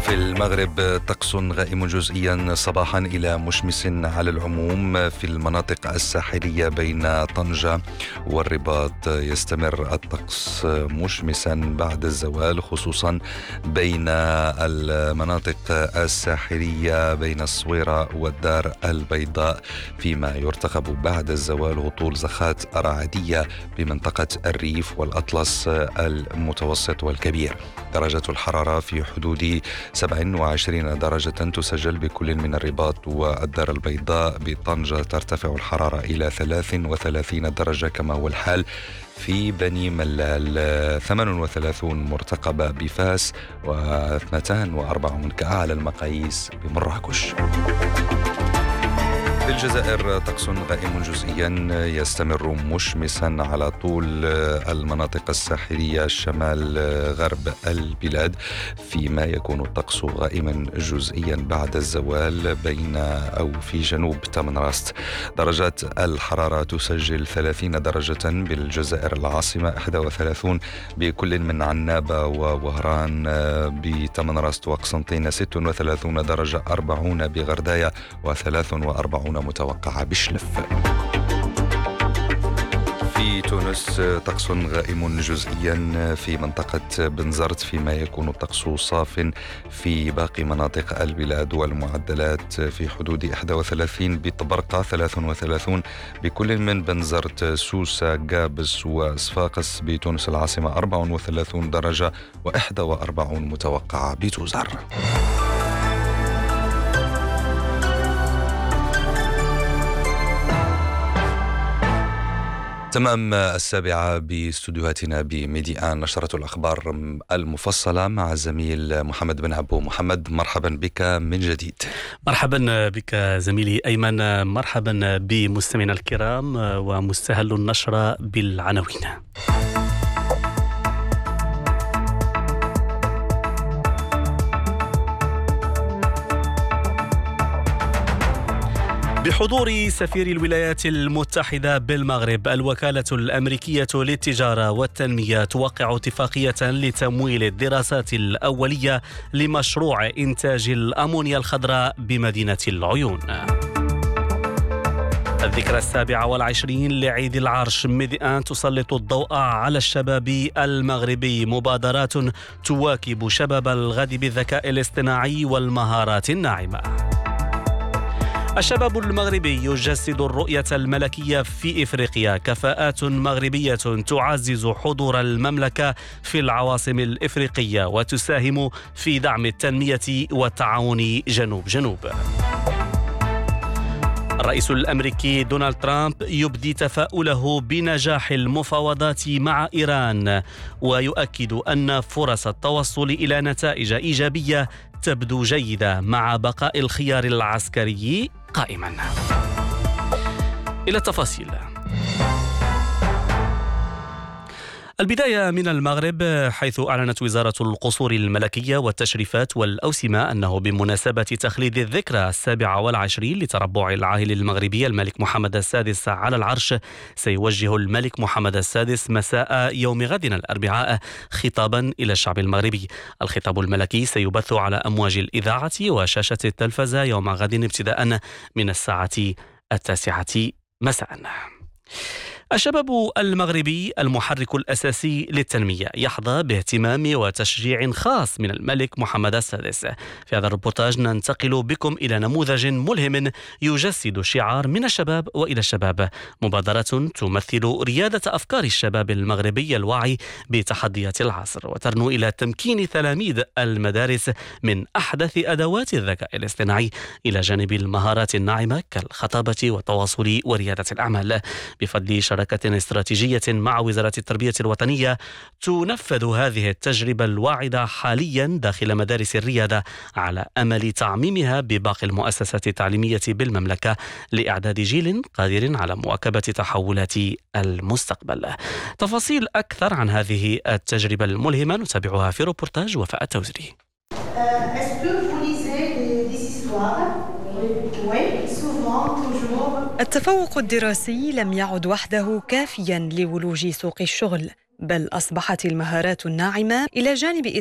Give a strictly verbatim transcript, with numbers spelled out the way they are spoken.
في المغرب طقس غائم جزئيا صباحا إلى مشمس على العموم في المناطق الساحلية بين طنجة والرباط. يستمر الطقس مشمسا بعد الزوال خصوصا بين المناطق الساحلية بين الصويرة والدار البيضاء، فيما يرتقب بعد الزوال هطول زخات رعدية بمنطقة الريف والأطلس المتوسط والكبير. درجة الحرارة في حدود سبعة وعشرين درجة تسجل بكل من الرباط والدار البيضاء. بطنجة ترتفع الحرارة إلى ثلاث وثلاثين درجة كما هو الحال في بني ملال. ثمانية وثلاثين مرتقبة بفاس واثنتان وأربعون كأعلى المقاييس بمراكش. في الجزائر طقس غائم جزئيا يستمر مشمسا على طول المناطق الساحلية شمال غرب البلاد، فيما يكون الطقس غائما جزئيا بعد الزوال بين أو في جنوب تمنراست. درجات الحرارة تسجل ثلاثين درجة بالجزائر العاصمة، إحدى وثلاثين بكل من عنابة ووهران. بتمنراست وقسنطينة ستة وثلاثين درجة، أربعون بغرداية وثلاث وأربعون متوقعة بشلف. في تونس طقس غائم جزئيا في منطقة بنزرت، فيما يكون الطقس صاف في باقي مناطق البلاد، والمعدلات في حدود إحدى وثلاثين بطبرقة، ثلاث وثلاثين بكل من بنزرت، سوسة، قابس وصفاقس. بتونس العاصمة أربعة وثلاثين درجة وإحدى وأربعين متوقعة بتوزر. تمام السابعة باستوديوهاتنا بميديان، نشرة الأخبار المفصلة مع الزميل محمد بن عبو. محمد، مرحبا بك من جديد. مرحبا بك زميلي أيمن، مرحبا بمستمعينا الكرام، ومستهل النشرة بالعناوين. بحضور سفير الولايات المتحدة بالمغرب، الوكالة الأمريكية للتجارة والتنمية توقع اتفاقية لتمويل الدراسات الأولية لمشروع إنتاج الأمونيا الخضراء بمدينة العيون. الذكرى السابعة والعشرين لعيد العرش، ميديان تسلط الضوء على الشباب المغربي، مبادرات تواكب شباب الغد بالذكاء الاصطناعي والمهارات الناعمة. الشباب المغربي يجسد الرؤية الملكية في إفريقيا، كفاءات مغربية تعزز حضور المملكة في العواصم الإفريقية وتساهم في دعم التنمية والتعاون جنوب جنوب. الرئيس الأمريكي دونالد ترامب يبدي تفاؤله بنجاح المفاوضات مع إيران، ويؤكد أن فرص التوصل إلى نتائج إيجابية تبدو جيدة مع بقاء الخيار العسكري قائما. إلى التفاصيل. البداية من المغرب، حيث أعلنت وزارة القصور الملكية والتشريفات والأوسمة أنه بمناسبة تخليد الذكرى السابعة والعشرين لتربع العاهل المغربي الملك محمد السادس على العرش، سيوجه الملك محمد السادس مساء يوم غد الأربعاء خطابا إلى الشعب المغربي. الخطاب الملكي سيبث على أمواج الإذاعة وشاشة التلفزة يوم غد ابتداء من الساعة التاسعة مساء. الشباب المغربي المحرك الأساسي للتنمية يحظى باهتمام وتشجيع خاص من الملك محمد السادس. في هذا الريبورتاج ننتقل بكم إلى نموذج ملهم يجسد شعار من الشباب وإلى الشباب، مبادرة تمثل ريادة أفكار الشباب المغربي الواعي بتحديات العصر، وترنو إلى تمكين تلاميذ المدارس من أحدث أدوات الذكاء الاصطناعي إلى جانب المهارات الناعمة كالخطابة والتواصل وريادة الأعمال. بفضل شركة استراتيجية مع وزارة التربية الوطنية تنفذ هذه التجربة الواعدة حاليا داخل مدارس الريادة، على أمل تعميمها بباقي المؤسسات التعليمية بالمملكة لإعداد جيل قادر على مواكبة تحولات المستقبل. تفاصيل أكثر عن هذه التجربة الملهمة نتابعها في روبورتاج وفاء التوزري. التفوق الدراسي لم يعد وحده كافياً لولوج سوق الشغل، بل أصبحت المهارات الناعمة إلى جانب